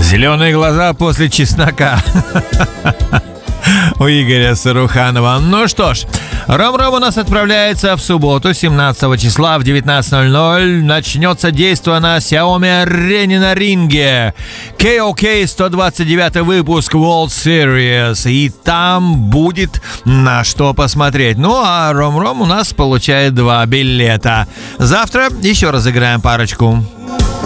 Зеленые глаза после чеснока. У Игоря Саруханова. Ну что ж, Ром-Ром у нас отправляется в субботу, 17 числа в 19:00. Начнется действо на Xiaomi Арене на ринге. KOK 129 выпуск World Series. И там будет на что посмотреть. Ну а Ром-Ром у нас получает 2 билета. Завтра еще разыграем парочку.